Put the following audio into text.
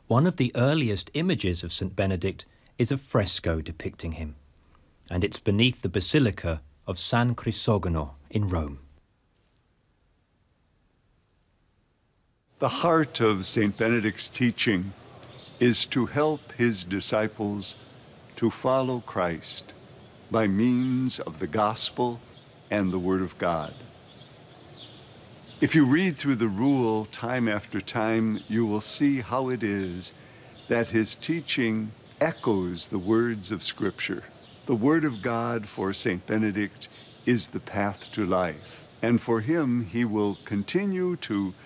One of the earliest images of St. Benedict is a fresco depicting him, and it's beneath the Basilica of San Crisogono in Rome. The heart of St. Benedict's teaching is to help his disciples to follow Christ by means of the gospel and the Word of God. If you read through the rule time after time, you will see how it is that his teaching echoes the words of Scripture. The Word of God for St. Benedict is the path to life, and for him he will continue to